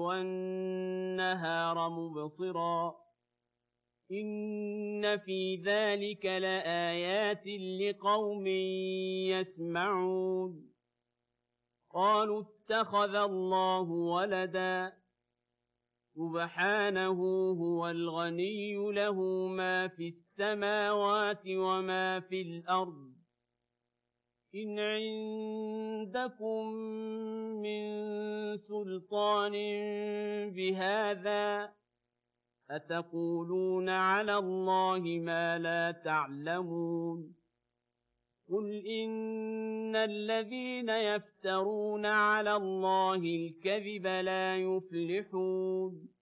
وَالنَّهَارَ مُبْصِرًا إِنَّ فِي ذَلِكَ لَآيَاتٍ لِقَوْمٍ يَسْمَعُونَ قَالُوا اتَّخَذَ اللَّهُ وَلَدًا سُبْحَانَهُ هُوَ الْغَنِيُّ لَهُ مَا فِي السَّمَاوَاتِ وَمَا فِي الْأَرْضِ إِنْ عِندَكُم مِّن سُلْطَانٍ بِهَٰذَا أَتَقُولُونَ عَلَى اللَّهِ مَا لَا تَعْلَمُونَ قُلْ إِنَّ الَّذِينَ يَفْتَرُونَ عَلَى اللَّهِ الْكَذِبَ لَا يُفْلِحُونَ